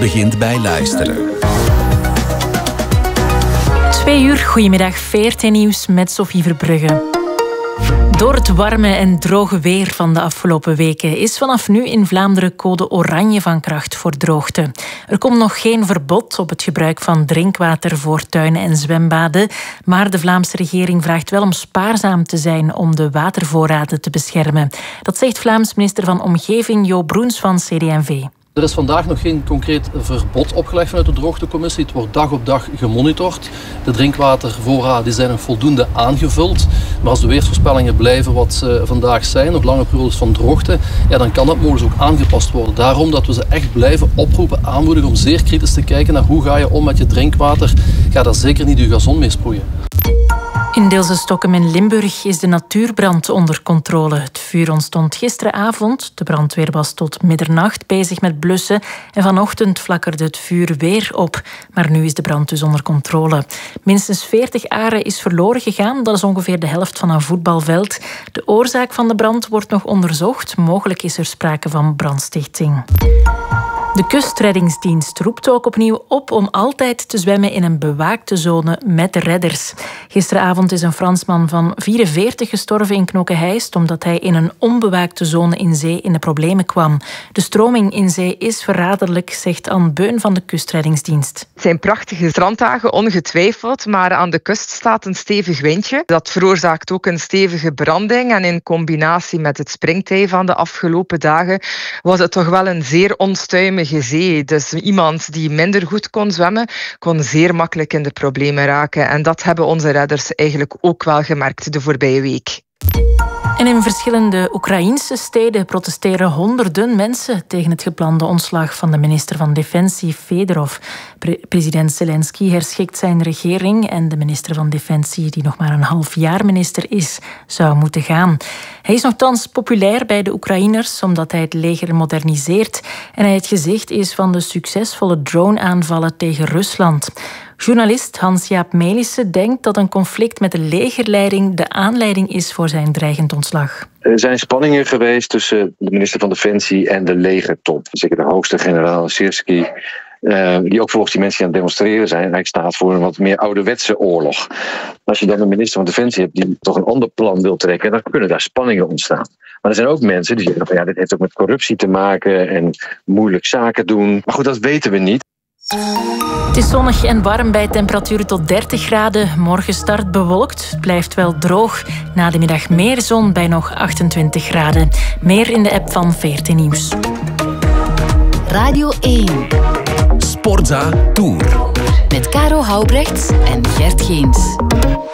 begint bij luisteren. 2 uur, goedemiddag, VRT Nieuws met Sophie Verbrugge. Door het warme en droge weer van de afgelopen weken is vanaf nu in Vlaanderen code oranje van kracht voor droogte. Er komt nog geen verbod op het gebruik van drinkwater voor tuinen en zwembaden, maar de Vlaamse regering vraagt wel om spaarzaam te zijn om de watervoorraden te beschermen. Dat zegt Vlaams minister van Omgeving Jo Broens van CD&V. Er is vandaag nog geen concreet verbod opgelegd vanuit de droogtecommissie. Het wordt dag op dag gemonitord. De drinkwatervoorraden zijn nog voldoende aangevuld. Maar als de weersvoorspellingen blijven wat ze vandaag zijn, nog lange periodes van droogte, ja, dan kan dat mogelijk ook aangepast worden. Daarom dat we ze echt blijven oproepen, aanmoedigen om zeer kritisch te kijken naar hoe ga je om met je drinkwater. Ga daar zeker niet je gazon mee sproeien. In Deelse Stokkem in Limburg is de natuurbrand onder controle. Het vuur ontstond gisteravond. De brandweer was tot middernacht bezig met blussen. En vanochtend flakkerde het vuur weer op. Maar nu is de brand dus onder controle. Minstens 40 aren is verloren gegaan. Dat is ongeveer de helft van een voetbalveld. De oorzaak van de brand wordt nog onderzocht. Mogelijk is er sprake van brandstichting. De kustreddingsdienst roept ook opnieuw op om altijd te zwemmen in een bewaakte zone met redders. Gisteravond is een Fransman van 44 gestorven in Knokke-Heist omdat hij in een onbewaakte zone in zee in de problemen kwam. De stroming in zee is verraderlijk, zegt Anne Beun van de kustreddingsdienst. Het zijn prachtige stranddagen, ongetwijfeld, maar aan de kust staat een stevig windje. Dat veroorzaakt ook een stevige branding en in combinatie met het springtij van de afgelopen dagen was het toch wel een zeer onstuimige zee. Dus iemand die minder goed kon zwemmen, kon zeer makkelijk in de problemen raken. En dat hebben onze redders eigenlijk ook wel gemerkt de voorbije week. En in verschillende Oekraïnse steden protesteren honderden mensen tegen het geplande ontslag van de minister van Defensie, Fedorov. President Zelensky herschikt zijn regering en de minister van Defensie, die nog maar een half jaar minister is, zou moeten gaan. Hij is nogthans populair bij de Oekraïners omdat hij het leger moderniseert en hij het gezicht is van de succesvolle drone-aanvallen tegen Rusland. Journalist Hans-Jaap Melissen denkt dat een conflict met de legerleiding de aanleiding is voor zijn dreigend ontslag. Er zijn spanningen geweest tussen de minister van Defensie en de legertop. Zeker de hoogste generaal Sirski, die ook volgens die mensen die aan het demonstreren zijn, eigenlijk staat voor een wat meer ouderwetse oorlog. Als je dan een minister van Defensie hebt die toch een ander plan wil trekken, dan kunnen daar spanningen ontstaan. Maar er zijn ook mensen die zeggen van ja, dit heeft ook met corruptie te maken en moeilijk zaken doen. Maar goed, dat weten we niet. Het is zonnig en warm bij temperaturen tot 30 graden. Morgen start bewolkt. Het blijft wel droog. Na de middag meer zon bij nog 28 graden. Meer in de app van VRT Nieuws. Radio 1. Sportza Tour. Met Caro Houbrechts en Gert Geens.